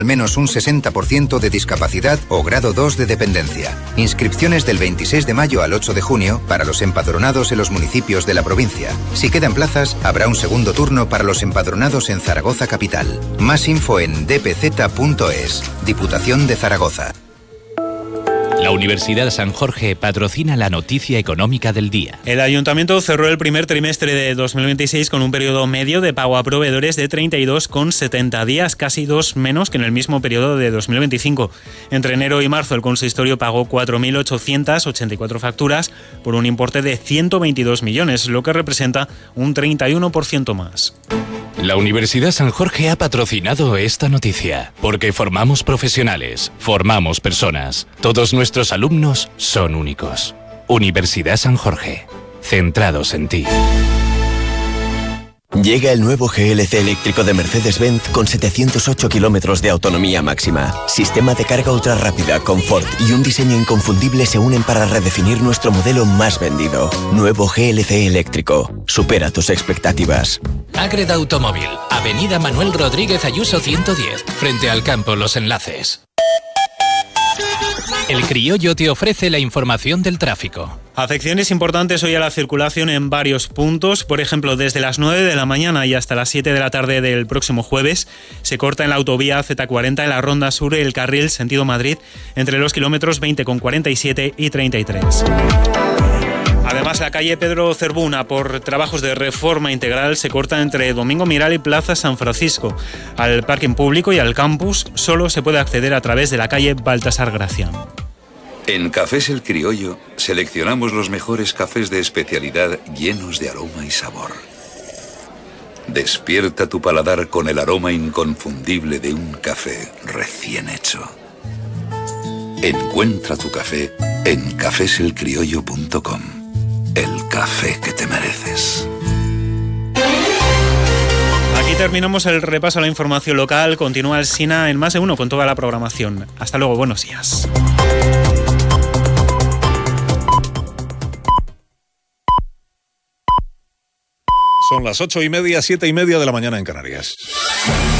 Al menos un 60% de discapacidad o grado 2 de dependencia. Inscripciones del 26 de mayo al 8 de junio para los empadronados en los municipios de la provincia. Si quedan plazas, habrá un segundo turno para los empadronados en Zaragoza capital. Más info en dpz.es. Diputación de Zaragoza. La Universidad San Jorge patrocina la noticia económica del día. El Ayuntamiento cerró el primer trimestre de 2026 con un periodo medio de pago a proveedores de 32,70 días, casi 2 menos que en el mismo periodo de 2025. Entre enero y marzo el consistorio pagó 4.884 facturas por un importe de 122 millones, lo que representa un 31% más. La Universidad San Jorge ha patrocinado esta noticia, porque formamos profesionales, formamos personas. Todos nuestros alumnos son únicos. Universidad San Jorge, centrados en ti. Llega el nuevo GLC eléctrico de Mercedes-Benz con 708 kilómetros de autonomía máxima. Sistema de carga ultra rápida, confort y un diseño inconfundible se unen para redefinir nuestro modelo más vendido. Nuevo GLC eléctrico. Supera tus expectativas. Ágreda Automóvil, Avenida Manuel Rodríguez Ayuso 110, frente al campo Los Enlaces. El Criollo te ofrece la información del tráfico. Afecciones importantes hoy a la circulación en varios puntos. Por ejemplo, desde las 9 de la mañana y hasta las 7 de la tarde del próximo jueves se corta en la autovía Z40 en la Ronda Sur el carril sentido Madrid entre los kilómetros 20,47 y 33. Además, la calle Pedro Cervuna, por trabajos de reforma integral, se corta entre Domingo Miral y Plaza San Francisco. Al parking público y al campus solo se puede acceder a través de la calle Baltasar Gracián. En Cafés El Criollo seleccionamos los mejores cafés de especialidad llenos de aroma y sabor. Despierta tu paladar con el aroma inconfundible de un café recién hecho. Encuentra tu café en cafeselcriollo.com. El café que te mereces. Aquí terminamos el repaso a la información local. Continúa el SINA en Más de Uno con toda la programación. Hasta luego, buenos días. Son las 8:30, 7:30 de la mañana en Canarias.